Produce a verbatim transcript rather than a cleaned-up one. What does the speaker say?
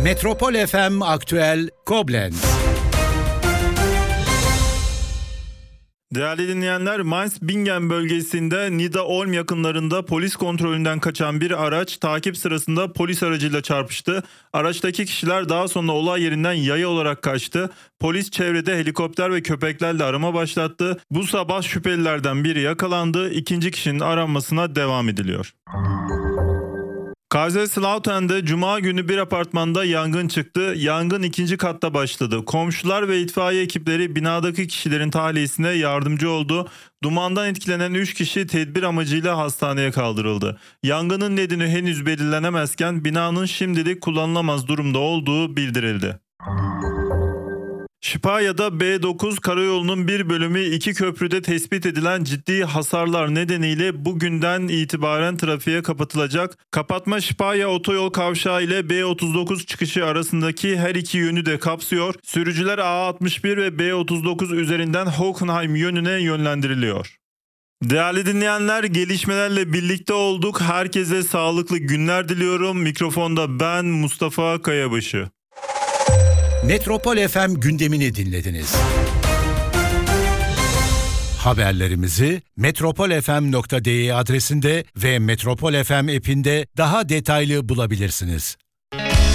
Metropol F M Aktüel Koblenz. Değerli dinleyenler, Mainz-Bingen bölgesinde Nida-Olm yakınlarında polis kontrolünden kaçan bir araç takip sırasında polis aracıyla çarpıştı. Araçtaki kişiler daha sonra olay yerinden yaya olarak kaçtı. Polis çevrede helikopter ve köpeklerle arama başlattı. Bu sabah şüphelilerden biri yakalandı. İkinci kişinin aranmasına devam ediliyor. Kaiserslauteren'de Cuma günü bir apartmanda yangın çıktı. Yangın ikinci katta başladı. Komşular ve itfaiye ekipleri binadaki kişilerin tahliyesine yardımcı oldu. Dumandan etkilenen üç kişi tedbir amacıyla hastaneye kaldırıldı. Yangının nedeni henüz belirlenemezken binanın şimdilik kullanılamaz durumda olduğu bildirildi. Şipaya'da B dokuz karayolunun bir bölümü iki köprüde tespit edilen ciddi hasarlar nedeniyle bugünden itibaren trafiğe kapatılacak. Kapatma Şipaya otoyol kavşağı ile B otuz dokuz çıkışı arasındaki her iki yönü de kapsıyor. Sürücüler A altmış bir ve B otuz dokuz üzerinden Hockenheim yönüne yönlendiriliyor. Değerli dinleyenler, gelişmelerle birlikte olduk. Herkese sağlıklı günler diliyorum. Mikrofonda ben Mustafa Kayabaşı. Metropol F M gündemini dinlediniz. Haberlerimizi metropol f m nokta d e adresinde ve Metropol F M app'inde daha detaylı bulabilirsiniz.